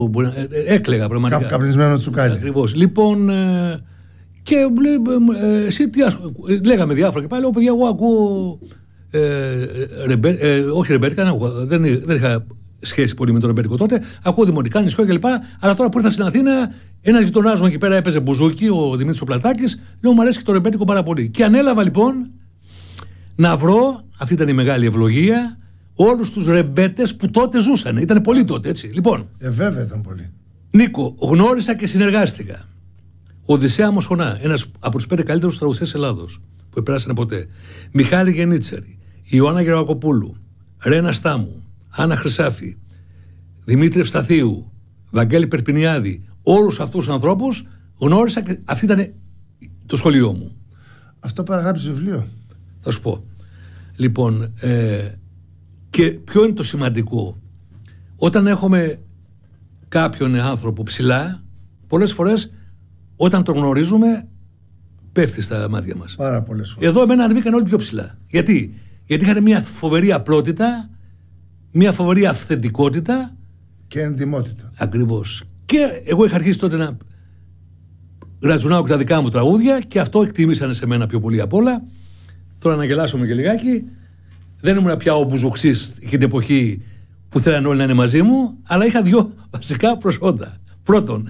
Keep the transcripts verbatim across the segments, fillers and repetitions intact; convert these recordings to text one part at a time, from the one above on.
Έκλαιγα πραγματικά. Καπνισμένο τσουκάλι. Ακριβώς. Λοιπόν, ε, και ε, εσύ τι άσχο, λέγαμε διάφορα και πάλι. Λέω, παιδιά, εγώ ακούω. Ε, ρεμπέ, ε, όχι ρεμπέτικα, δεν, δεν είχα σχέση πολύ με το ρεμπέτικο τότε. Ακούω δημοτικά, νησιό κλπ. Αλλά τώρα που ήρθα στην Αθήνα, ένας γειτονάς μου εκεί πέρα έπαιζε μπουζούκι, ο Δημήτρης ο Πλατάκης. Λέω, μου αρέσει και το ρεμπέτικο πάρα πολύ. Και ανέλαβα λοιπόν να βρω, αυτή ήταν η μεγάλη ευλογία, όλους τους ρεμπέτες που τότε ζούσαν. Ήταν πολλοί τότε, έτσι. Λοιπόν, ε, βέβαια ήταν πολλοί. Νίκο, γνώρισα και συνεργάστηκα. Οδυσσέα Μοσχονά, ένας από τους πέντε καλύτερους τραγουδιστές Ελλάδος που επέρασαν ποτέ. Μιχάλη Γενίτσαρη, Ιωάννα Γερακοπούλου, Ρένα Στάμου, Άννα Χρυσάφη, Δημήτρη Ευσταθίου, Βαγγέλη Περπινιάδη. Όλους αυτούς τους ανθρώπους γνώρισα και αυτή ήταν το σχολείο μου. Αυτό παραγράψει βιβλίο. Θα σου πω. Λοιπόν, ε, και ποιο είναι το σημαντικό. Όταν έχουμε κάποιον άνθρωπο ψηλά, πολλές φορές όταν τον γνωρίζουμε πέφτει στα μάτια μας. Πάρα πολλές φορές. Εδώ εμένα ανεβήκαν όλοι πιο ψηλά. Γιατί? Γιατί είχαν μια φοβερή απλότητα, μια φοβερή αυθεντικότητα και εντιμότητα. Ακριβώς. Και εγώ είχα αρχίσει τότε να γρατζουνάω και τα δικά μου τραγούδια και αυτό εκτίμησαν σε μένα πιο πολύ απ' όλα. Τώρα να γελάσουμε και λιγάκι. Δεν ήμουν πια ο μπουζουξής εκείνη την εποχή που θέλανε όλοι να είναι μαζί μου, αλλά είχα δύο βασικά προσόντα. Πρώτον,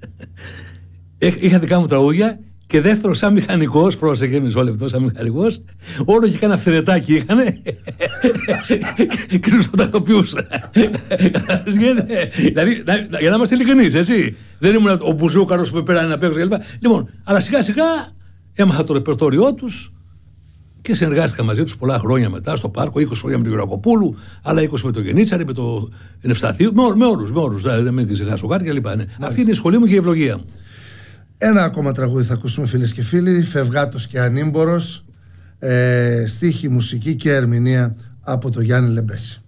είχα δικά μου τραγούδια και δεύτερο, σαν μηχανικός, πρόσεχε μισό λεπτό, σαν μηχανικός, όλο και κάνα φθηρετάκι είχανε και τους το τακτοποιούσα. Δηλαδή, για να είμαστε ειλικρινείς, έτσι. Δεν ήμουν ο μπουζούκαρος που πέρανε να παίξω κλπ. Λοιπόν, αλλά σιγά σιγά έμαθα το ρεπερτόριό τους και συνεργάστηκα μαζί τους πολλά χρόνια μετά στο πάρκο, είκοσι χρόνια με τον Γερακοπούλου, άλλα είκοσι με τον Γενίτσαρη, με τον Ευσταθίου, με, με όλους, με όλους, δεν μην ξεχάσω κάτι κλπ. Ναι. Αυτή είναι η σχολή μου και η ευλογία μου. Ένα ακόμα τραγούδι θα ακούσουμε, φίλες και φίλοι, Φευγάτος και Ανήμπορος, ε, στίχη, μουσική και ερμηνεία από τον Γιάννη Λεμπέση.